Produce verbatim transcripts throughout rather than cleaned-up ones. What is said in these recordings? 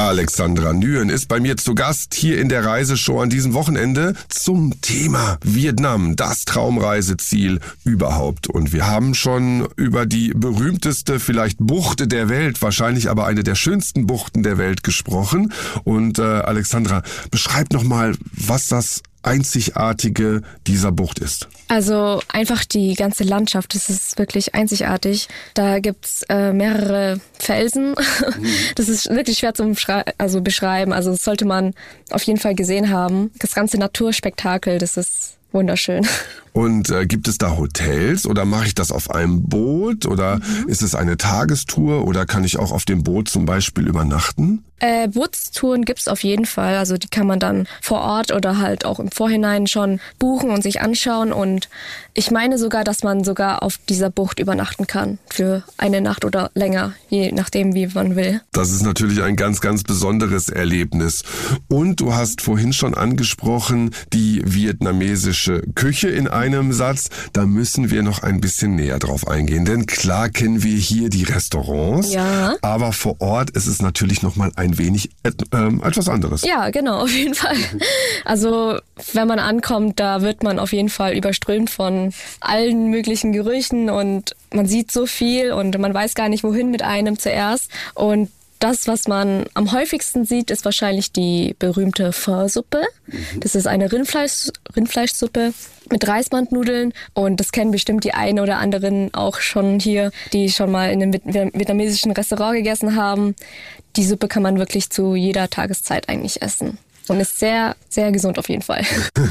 Alexandra Nguyen ist bei mir zu Gast hier in der Reiseshow an diesem Wochenende zum Thema Vietnam, das Traumreiseziel überhaupt. Und wir haben schon über die berühmteste vielleicht Bucht der Welt, wahrscheinlich aber eine der schönsten Buchten der Welt gesprochen. Und äh, Alexandra, beschreib noch mal, was das Einzigartige dieser Bucht ist. Also einfach die ganze Landschaft, das ist wirklich einzigartig. Da gibt's äh, mehrere Felsen. Das ist wirklich schwer zu beschrei- also beschreiben. Also das sollte man auf jeden Fall gesehen haben. Das ganze Naturspektakel, das ist wunderschön. Und äh, gibt es da Hotels oder mache ich das auf einem Boot oder mhm. ist es eine Tagestour oder kann ich auch auf dem Boot zum Beispiel übernachten? Äh, Bootstouren gibt's auf jeden Fall. Also die kann man dann vor Ort oder halt auch im Vorhinein schon buchen und sich anschauen. Und ich meine sogar, dass man sogar auf dieser Bucht übernachten kann für eine Nacht oder länger, je nachdem, wie man will. Das ist natürlich ein ganz, ganz besonderes Erlebnis. Und du hast vorhin schon angesprochen, die vietnamesische Küche in einem Satz. Da müssen wir noch ein bisschen näher drauf eingehen. Denn klar kennen wir hier die Restaurants, ja. aber vor Ort ist es natürlich noch mal ein wenig et- ähm, etwas anderes. Ja, genau, auf jeden Fall. Also wenn man ankommt, da wird man auf jeden Fall überströmt von allen möglichen Gerüchen und man sieht so viel und man weiß gar nicht, wohin mit einem zuerst. Und das, was man am häufigsten sieht, ist wahrscheinlich die berühmte Pho-Suppe. Das ist eine Rindfleisch, Rindfleischsuppe mit Reisbandnudeln und das kennen bestimmt die einen oder anderen auch schon hier, die schon mal in einem vietnamesischen Restaurant gegessen haben. Die Suppe kann man wirklich zu jeder Tageszeit eigentlich essen. Und ist sehr, sehr gesund auf jeden Fall.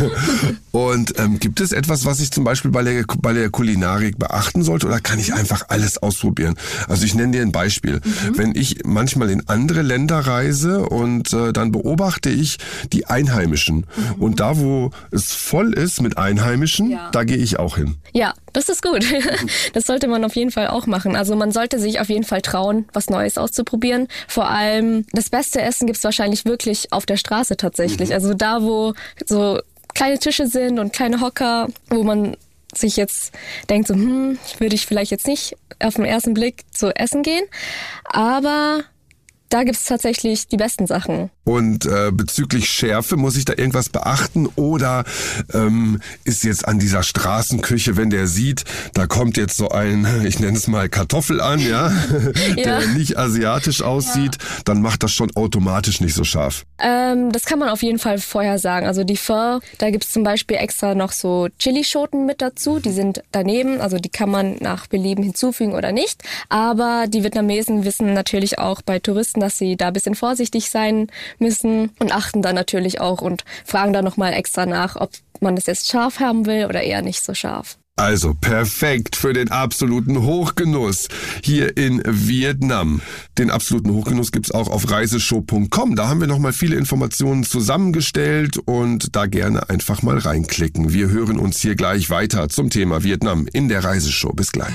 Und ähm, gibt es etwas, was ich zum Beispiel bei der, bei der Kulinarik beachten sollte oder kann ich einfach alles ausprobieren? Also ich nenne dir ein Beispiel. Mhm. Wenn ich manchmal in andere Länder reise und äh, dann beobachte ich die Einheimischen. Mhm. Und da, wo es voll ist mit Einheimischen, ja. da gehe ich auch hin. Ja, das ist gut. Das sollte man auf jeden Fall auch machen. Also man sollte sich auf jeden Fall trauen, was Neues auszuprobieren. Vor allem das beste Essen gibt's wahrscheinlich wirklich auf der Straße tatsächlich. Mhm. Also da, wo so kleine Tische sind und kleine Hocker, wo man sich jetzt denkt, so, hm, würde ich vielleicht jetzt nicht auf den ersten Blick zu essen gehen. Aber da gibt's tatsächlich die besten Sachen. Und äh, bezüglich Schärfe, muss ich da irgendwas beachten? Oder ähm, ist jetzt an dieser Straßenküche, wenn der sieht, da kommt jetzt so ein, ich nenne es mal Kartoffel an, ja, ja. der nicht asiatisch aussieht, ja. dann macht das schon automatisch nicht so scharf. Ähm, das kann man auf jeden Fall vorher sagen. Also die Pho, da gibt's zum Beispiel extra noch so Chilischoten mit dazu. Die sind daneben, also die kann man nach Belieben hinzufügen oder nicht. Aber die Vietnamesen wissen natürlich auch bei Touristen, dass sie da ein bisschen vorsichtig sein müssen und achten dann natürlich auch und fragen dann nochmal extra nach, ob man das jetzt scharf haben will oder eher nicht so scharf. Also perfekt für den absoluten Hochgenuss hier in Vietnam. Den absoluten Hochgenuss gibt's auch auf reiseshow punkt com. Da haben wir nochmal viele Informationen zusammengestellt und da gerne einfach mal reinklicken. Wir hören uns hier gleich weiter zum Thema Vietnam in der Reiseshow. Bis gleich.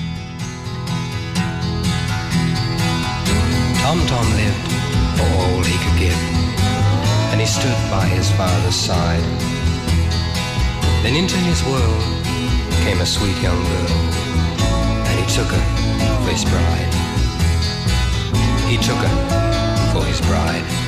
Tom Tom lived for all he could give, and he stood by his father's side. Then into his world came a sweet young girl, and he took her for his bride. He took her for his bride.